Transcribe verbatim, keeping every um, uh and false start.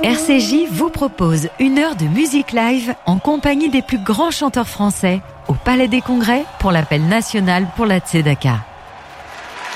R C J vous propose une heure de musique live en compagnie des plus grands chanteurs français au Palais des Congrès pour l'appel national pour la Tzedaka.